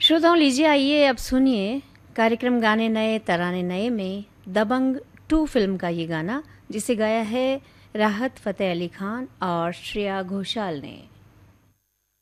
श्रोताओं, लीजिए आइए अब सुनिए कार्यक्रम गाने नए तराने नए में दबंग 2 फिल्म का ये गाना, जिसे गाया है राहत फ़तेह अली खान और श्रेया घोषाल ने।